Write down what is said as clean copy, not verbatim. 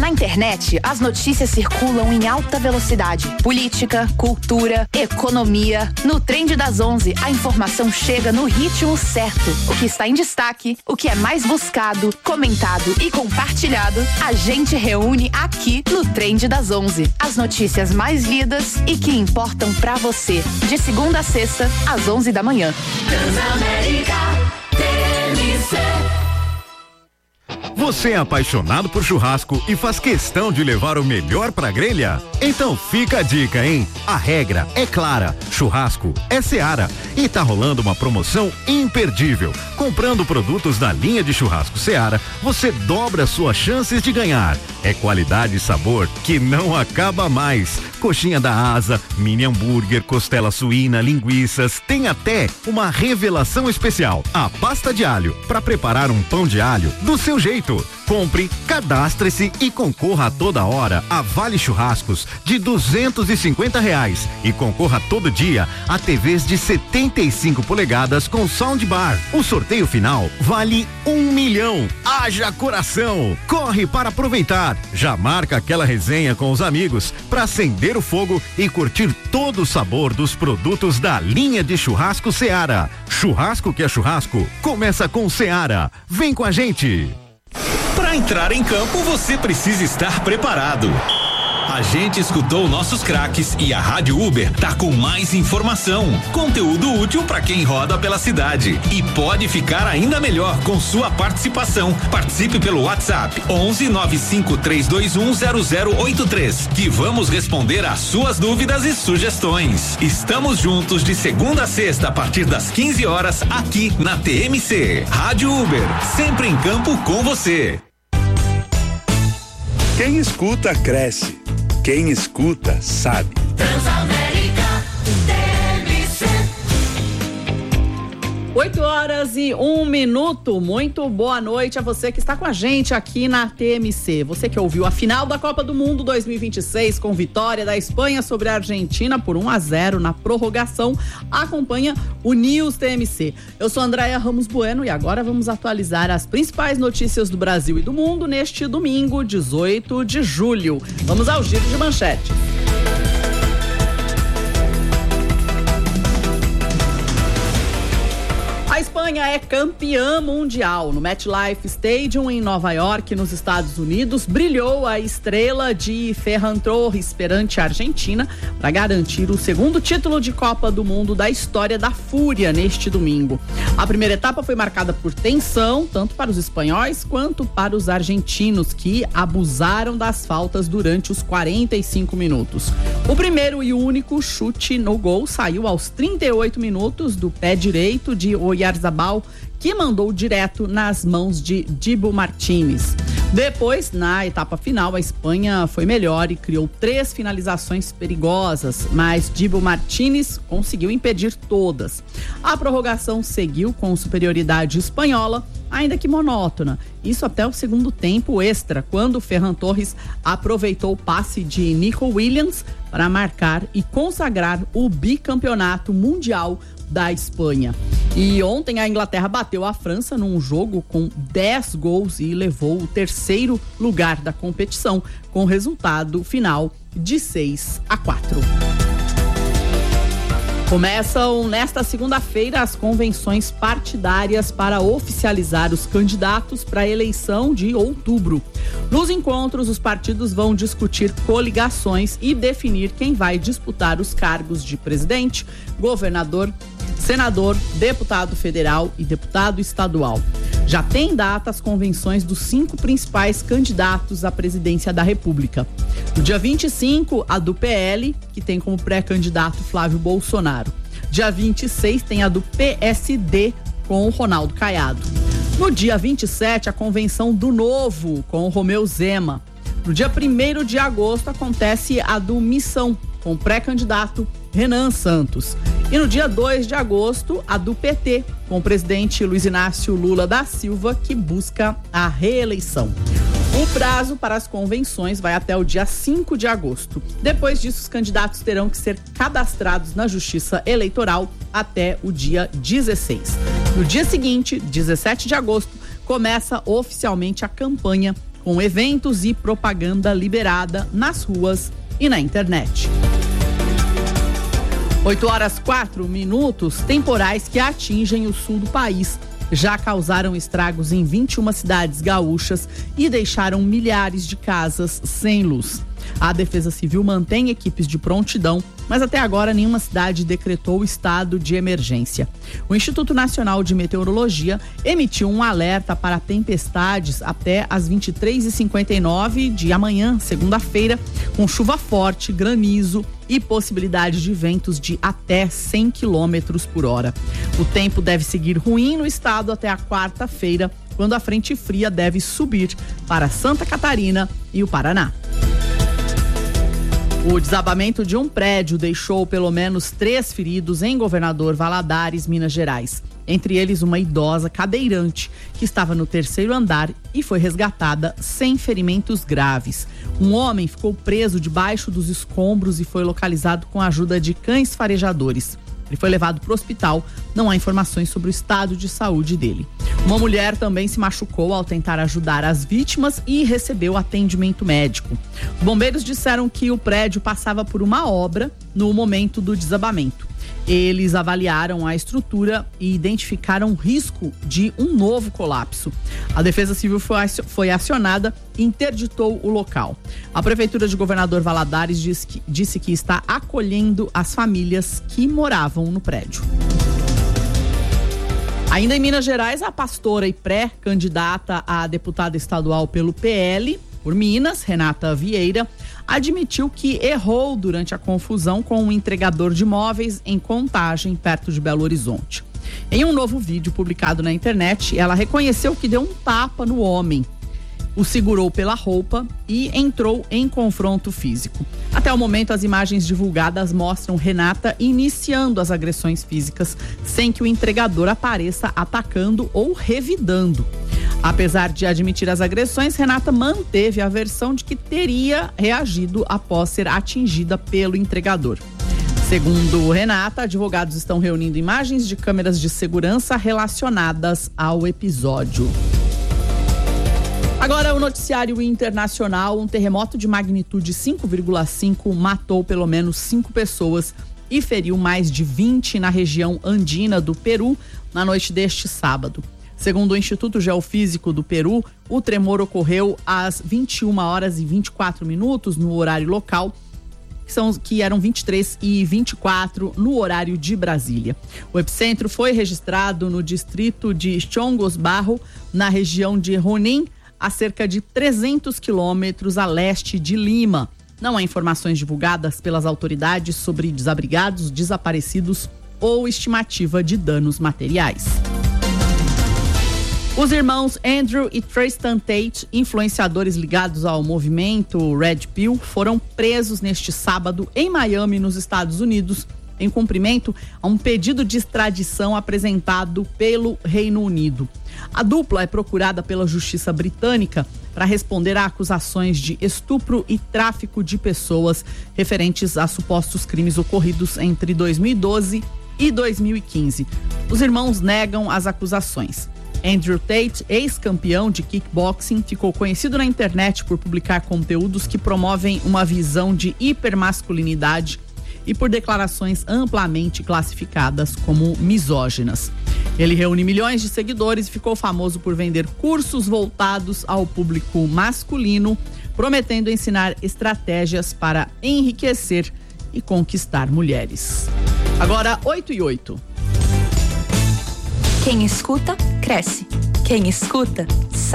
Na internet, as notícias circulam em alta velocidade. Política, cultura, economia. No Trend das 11, a informação chega no ritmo certo. O que está em destaque, o que é mais buscado, comentado e compartilhado, a gente reúne aqui no Trend das 11. As notícias mais lidas e que importam pra você. De segunda a sexta, às 11 da manhã. Transamérica TMC. Você é apaixonado por churrasco e faz questão de levar o melhor pra grelha? Então fica a dica, hein? A regra é clara, churrasco é Seara e tá rolando uma promoção imperdível. Comprando produtos da linha de churrasco Seara, você dobra suas chances de ganhar. É qualidade e sabor que não acaba mais. Coxinha da asa, mini hambúrguer, costela suína, linguiças, tem até uma revelação especial, a pasta de alho, para preparar um pão de alho do seu jeito. Compre, cadastre-se e concorra a toda hora a vale churrascos de R$250 e concorra todo dia a TVs de 75 polegadas com soundbar. O sorteio final vale R$1 milhão. Haja coração! Corre para aproveitar. Já marca aquela resenha com os amigos para acender o fogo e curtir todo o sabor dos produtos da linha de churrasco Seara. Churrasco que é churrasco, começa com Seara. Vem com a gente! Para entrar em campo, você precisa estar preparado. A gente escutou nossos craques e a Rádio Uber tá com mais informação, conteúdo útil para quem roda pela cidade e pode ficar ainda melhor com sua participação. Participe pelo WhatsApp 119532100083 que vamos responder às suas dúvidas e sugestões. Estamos juntos de segunda a sexta a partir das 15 horas aqui na TMC. Rádio Uber, sempre em campo com você. Quem escuta, cresce. Quem escuta, sabe. Transamérica TMC. 8h01. Muito boa noite a você que está com a gente aqui na TMC. Você que ouviu a final da Copa do Mundo 2026 com vitória da Espanha sobre a Argentina por 1-0 na prorrogação, acompanha o News TMC. Eu sou Andréia Ramos Bueno e agora vamos atualizar as principais notícias do Brasil e do mundo neste domingo, 18 de julho. Vamos ao giro de manchetes. A Espanha é campeã mundial. No MetLife Stadium, em Nova York, nos Estados Unidos, brilhou a estrela de Ferran Torres perante a Argentina para garantir o segundo título de Copa do Mundo da história da Fúria neste domingo. A primeira etapa foi marcada por tensão, tanto para os espanhóis quanto para os argentinos, que abusaram das faltas durante os 45 minutos. O primeiro e único chute no gol saiu aos 38 minutos do pé direito de Oyarzabal, que mandou direto nas mãos de Dibu Martínez. Depois, na etapa final, a Espanha foi melhor e criou 3 finalizações perigosas, mas Dibu Martínez conseguiu impedir todas. A prorrogação seguiu com superioridade espanhola, ainda que monótona. Isso até o segundo tempo extra, quando Ferran Torres aproveitou o passe de Nico Williams para marcar e consagrar o bicampeonato mundial da Espanha. E ontem a Inglaterra bateu a França num jogo com 10 gols e levou o terceiro lugar da competição, com resultado final de 6-4. Começam nesta segunda-feira as convenções partidárias para oficializar os candidatos para a eleição de outubro. Nos encontros, os partidos vão discutir coligações e definir quem vai disputar os cargos de presidente, governador, senador, deputado federal e deputado estadual. Já tem data as convenções dos 5 principais candidatos à presidência da República. No dia 25, a do PL, que tem como pré-candidato Flávio Bolsonaro. Dia 26 tem a do PSD com o Ronaldo Caiado. No dia 27, a convenção do Novo com o Romeu Zema. No dia 1º de agosto acontece a do Missão com o pré-candidato Renan Santos. E no dia 2 de agosto, a do PT, com o presidente Luiz Inácio Lula da Silva, que busca a reeleição. O prazo para as convenções vai até o dia 5 de agosto. Depois disso, os candidatos terão que ser cadastrados na Justiça Eleitoral até o dia 16. No dia seguinte, 17 de agosto, começa oficialmente a campanha com eventos e propaganda liberada nas ruas e na internet. 8h04, temporais que atingem o sul do país já causaram estragos em 21 cidades gaúchas e deixaram milhares de casas sem luz. A Defesa Civil mantém equipes de prontidão, mas até agora nenhuma cidade decretou estado de emergência. O Instituto Nacional de Meteorologia emitiu um alerta para tempestades até às 23h59 de amanhã, segunda-feira, com chuva forte, granizo e possibilidade de ventos de até 100 km por hora. O tempo deve seguir ruim no estado até a quarta-feira, quando a frente fria deve subir para Santa Catarina e o Paraná. O desabamento de um prédio deixou pelo menos 3 feridos em Governador Valadares, Minas Gerais. Entre eles, uma idosa cadeirante que estava no 3º andar e foi resgatada sem ferimentos graves. Um homem ficou preso debaixo dos escombros e foi localizado com a ajuda de cães farejadores. Ele foi levado para o hospital, não há informações sobre o estado de saúde dele. Uma mulher também se machucou ao tentar ajudar as vítimas e recebeu atendimento médico. Os bombeiros disseram que o prédio passava por uma obra no momento do desabamento. Eles avaliaram a estrutura e identificaram risco de um novo colapso. A Defesa Civil foi acionada e interditou o local. A Prefeitura de Governador Valadares disse que está acolhendo as famílias que moravam no prédio. Ainda em Minas Gerais, a pastora e pré-candidata a deputada estadual pelo PL, por Minas, Renata Vieira, admitiu que errou durante a confusão com um entregador de móveis em Contagem, perto de Belo Horizonte. Em um novo vídeo publicado na internet, ela reconheceu que deu um tapa no homem, o segurou pela roupa e entrou em confronto físico. Até o momento, as imagens divulgadas mostram Renata iniciando as agressões físicas sem que o entregador apareça atacando ou revidando. Apesar de admitir as agressões, Renata manteve a versão de que teria reagido após ser atingida pelo entregador. Segundo Renata, advogados estão reunindo imagens de câmeras de segurança relacionadas ao episódio. Agora, o noticiário internacional: um terremoto de magnitude 5,5 matou pelo menos 5 pessoas e feriu mais de 20 na região andina do Peru na noite deste sábado. Segundo o Instituto Geofísico do Peru, o tremor ocorreu às 21h24 no horário local, que eram 23h24 no horário de Brasília. O epicentro foi registrado no distrito de Chongos Barro, na região de Junín, a cerca de 300 quilômetros a leste de Lima. Não há informações divulgadas pelas autoridades sobre desabrigados, desaparecidos ou estimativa de danos materiais. Os irmãos Andrew e Tristan Tate, influenciadores ligados ao movimento Red Pill, foram presos neste sábado em Miami, nos Estados Unidos, em cumprimento a um pedido de extradição apresentado pelo Reino Unido. A dupla é procurada pela Justiça Britânica para responder a acusações de estupro e tráfico de pessoas referentes a supostos crimes ocorridos entre 2012 e 2015. Os irmãos negam as acusações. Andrew Tate, ex-campeão de kickboxing, ficou conhecido na internet por publicar conteúdos que promovem uma visão de hipermasculinidade e por declarações amplamente classificadas como misóginas. Ele reúne milhões de seguidores e ficou famoso por vender cursos voltados ao público masculino, prometendo ensinar estratégias para enriquecer e conquistar mulheres. Agora, 8h08. Quem escuta, cresce. Quem escuta, sabe.